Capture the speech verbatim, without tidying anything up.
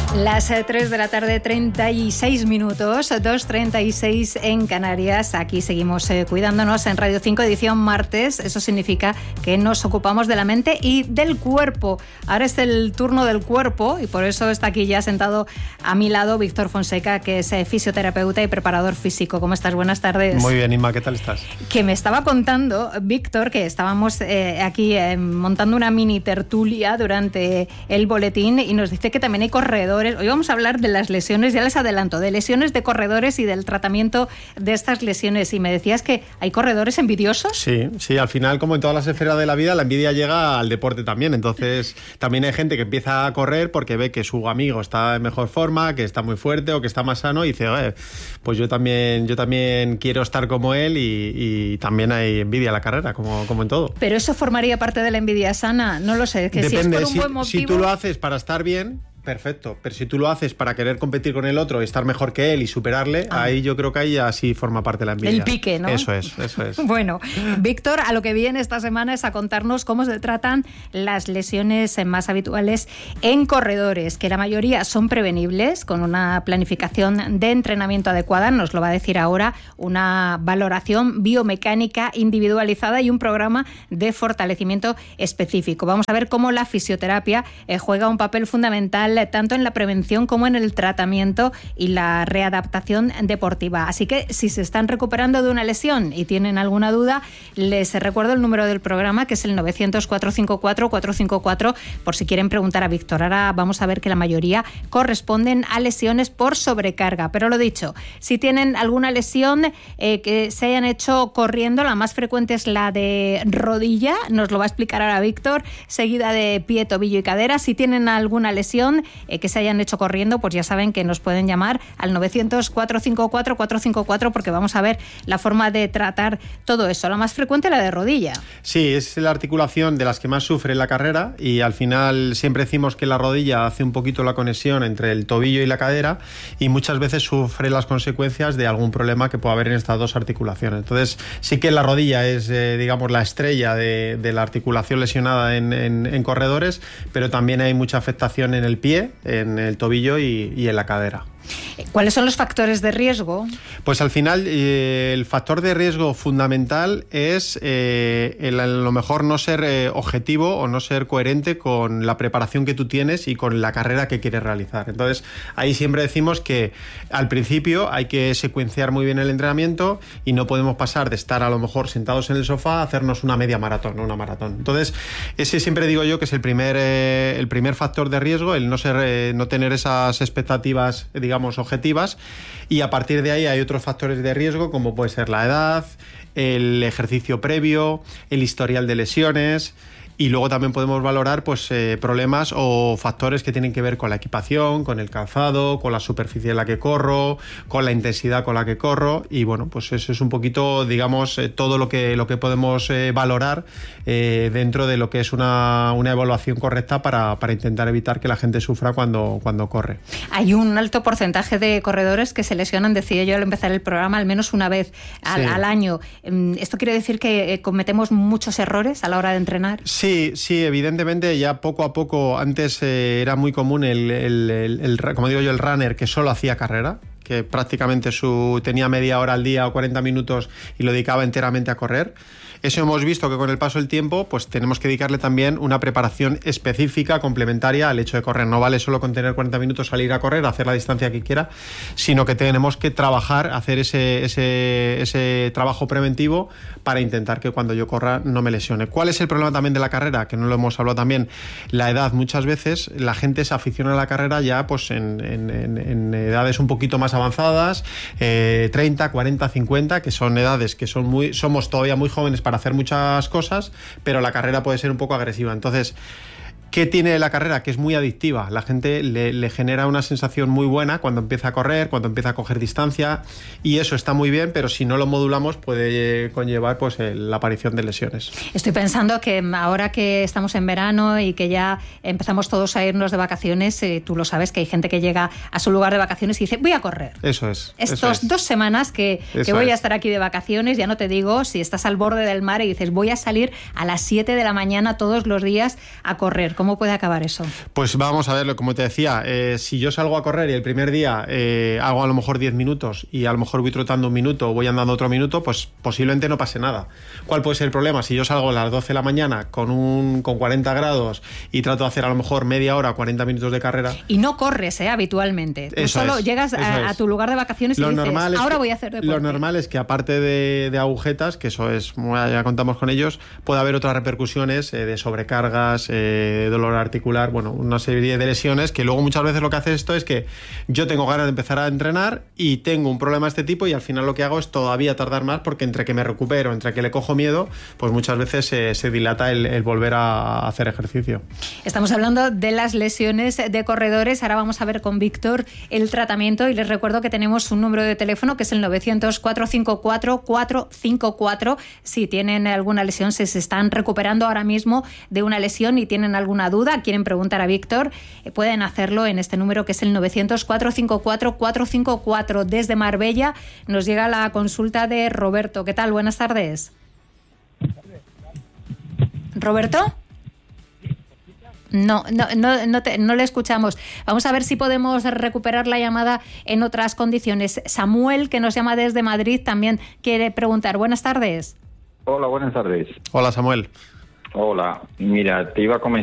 Las tres de la tarde, treinta y seis minutos, dos treinta y seis en Canarias. Aquí seguimos eh, cuidándonos en Radio cinco, edición martes. Eso significa que nos ocupamos de la mente y del cuerpo. Ahora es el turno del cuerpo y por eso está aquí ya sentado a mi lado Víctor Fonseca, que es eh, fisioterapeuta y preparador físico. ¿Cómo estás? Buenas tardes. Muy bien, Inma, ¿qué tal estás? Que me estaba contando, Víctor, que estábamos eh, aquí eh, montando una mini tertulia durante el boletín y nos dice que también hay corredores. Hoy vamos a hablar de las lesiones, ya les adelanto, de lesiones de corredores y del tratamiento de estas lesiones. Y me decías que hay corredores envidiosos. Sí, sí, al final, como en todas las esferas de la vida, la envidia llega al deporte también. Entonces, también hay gente que empieza a correr porque ve que su amigo está en mejor forma, que está muy fuerte o que está más sano y dice, oye, pues yo también, yo también quiero estar como él y, y también hay envidia en la carrera, como, como en todo. Pero eso formaría parte de la envidia sana, no lo sé. Que Depende, si es por un si, buen motivo... si tú lo haces para estar bien... Perfecto, pero si tú lo haces para querer competir con el otro y estar mejor que él y superarle, ah. ahí yo creo que ahí ya sí forma parte de la envidia. El pique, ¿no? Eso es, eso es. Bueno, Víctor, a lo que viene esta semana es a contarnos cómo se tratan las lesiones más habituales en corredores, que la mayoría son prevenibles con una planificación de entrenamiento adecuada, nos lo va a decir ahora, una valoración biomecánica individualizada y un programa de fortalecimiento específico. Vamos a ver cómo la fisioterapia eh, juega un papel fundamental tanto en la prevención como en el tratamiento y la readaptación deportiva. Así que si se están recuperando de una lesión y tienen alguna duda, les recuerdo el número del programa, que es el novecientos, cuatrocientos cincuenta y cuatro, cuatrocientos cincuenta y cuatro, por si quieren preguntar a Víctor. Ahora vamos a ver que la mayoría corresponden a lesiones por sobrecarga. Pero lo dicho, si tienen alguna lesión eh, que se hayan hecho corriendo, la más frecuente es la de rodilla, nos lo va a explicar ahora Víctor, seguida de pie, tobillo y cadera. Si tienen alguna lesión Eh, que se hayan hecho corriendo, pues ya saben que nos pueden llamar al novecientos, cuatrocientos cincuenta y cuatro, cuatrocientos cincuenta y cuatro porque vamos a ver la forma de tratar todo eso. La más frecuente, la de rodilla. Sí, es la articulación de las que más sufre en la carrera y al final siempre decimos que la rodilla hace un poquito la conexión entre el tobillo y la cadera y muchas veces sufre las consecuencias de algún problema que pueda haber en estas dos articulaciones. Entonces sí que la rodilla es, eh, digamos, la estrella de, de la articulación lesionada en, en, en corredores, pero también hay mucha afectación en el pie, en el tobillo y, y en la cadera. ¿Cuáles son los factores de riesgo? Pues al final eh, el factor de riesgo fundamental es eh, el, a lo mejor no ser eh, objetivo o no ser coherente con la preparación que tú tienes y con la carrera que quieres realizar. Entonces ahí siempre decimos que al principio hay que secuenciar muy bien el entrenamiento y no podemos pasar de estar a lo mejor sentados en el sofá a hacernos una media maratón, no una maratón. Entonces ese siempre digo yo que es el primer, eh, el primer factor de riesgo, el no, ser, eh, no tener esas expectativas, digamos, objetivas, y a partir de ahí hay otros factores de riesgo como puede ser la edad, el ejercicio previo, el historial de lesiones. Y luego también podemos valorar pues, eh, problemas o factores que tienen que ver con la equipación, con el calzado, con la superficie en la que corro, con la intensidad con la que corro. Y bueno, pues eso es un poquito, digamos, eh, todo lo que, lo que podemos eh, valorar eh, dentro de lo que es una, una evaluación correcta para, para intentar evitar que la gente sufra cuando, cuando corre. Hay un alto porcentaje de corredores que se lesionan, decía yo al empezar el programa, al menos una vez al, sí. al año. ¿Esto quiere decir que cometemos muchos errores a la hora de entrenar? Sí. Sí, sí, evidentemente ya poco a poco, antes eh, era muy común el, el, el, el, como digo yo, el runner que solo hacía carrera, que prácticamente su, tenía media hora al día o cuarenta minutos y lo dedicaba enteramente a correr. Eso hemos visto que con el paso del tiempo pues tenemos que dedicarle también una preparación específica, complementaria al hecho de correr. No vale solo con tener cuarenta minutos salir a correr, hacer la distancia que quiera, sino que tenemos que trabajar, hacer ese, ese, ese trabajo preventivo para intentar que cuando yo corra no me lesione. ¿Cuál es el problema también de la carrera? Que no lo hemos hablado también. La edad. Muchas veces la gente se aficiona a la carrera ya pues en, en, en, en edades un poquito más avanzadas, eh, treinta, cuarenta, cincuenta, que son edades que son muy, somos todavía muy jóvenes para hacer muchas cosas, pero la carrera puede ser un poco agresiva. Entonces, ¿qué tiene la carrera? Que es muy adictiva. La gente le, le genera una sensación muy buena cuando empieza a correr, cuando empieza a coger distancia, y eso está muy bien, pero si no lo modulamos puede conllevar pues, la aparición de lesiones. Estoy pensando que ahora que estamos en verano y que ya empezamos todos a irnos de vacaciones, eh, tú lo sabes que hay gente que llega a su lugar de vacaciones y dice, voy a correr. Eso es. Estos eso es. dos semanas que, que voy es. a estar aquí de vacaciones, ya no te digo si estás al borde del mar y dices, voy a salir a las siete de la mañana todos los días a correr. ¿Cómo puede acabar eso? Pues vamos a verlo, como te decía, eh, si yo salgo a correr y el primer día eh, hago a lo mejor diez minutos y a lo mejor voy trotando un minuto o voy andando otro minuto, pues posiblemente no pase nada. ¿Cuál puede ser el problema? Si yo salgo a las doce de la mañana con, un, con cuarenta grados y trato de hacer a lo mejor media hora, cuarenta minutos de carrera... Y no corres, ¿eh? Habitualmente. Tú eso solo es, llegas a, a tu lugar de vacaciones lo y dices, normal es ahora que, voy a hacer deporte. Lo normal es que aparte de, de agujetas, que eso es, ya contamos con ellos, puede haber otras repercusiones eh, de sobrecargas, eh, dolor articular, bueno, una serie de lesiones que luego muchas veces lo que hace esto es que yo tengo ganas de empezar a entrenar y tengo un problema de este tipo y al final lo que hago es todavía tardar más porque entre que me recupero, entre que le cojo miedo, pues muchas veces eh, se dilata el, el volver a hacer ejercicio. Estamos hablando de las lesiones de corredores. Ahora vamos a ver con Víctor el tratamiento y les recuerdo que tenemos un número de teléfono que es el novecientos, cuatrocientos cincuenta y cuatro, cuatrocientos cincuenta y cuatro. Si tienen alguna lesión, si se están recuperando ahora mismo de una lesión y tienen alguna duda, quieren preguntar a Víctor, eh, pueden hacerlo en este número que es el novecientos, cuatrocientos cincuenta y cuatro, cuatrocientos cincuenta y cuatro. Desde Marbella nos llega la consulta de Roberto. ¿Qué tal? Buenas tardes. ¿Roberto? No, no, no, no, te, no le escuchamos. Vamos a ver si podemos recuperar la llamada en otras condiciones. Samuel, que nos llama desde Madrid, también quiere preguntar. Buenas tardes. Hola, buenas tardes. Hola, Samuel. Hola, mira, te iba a comentar.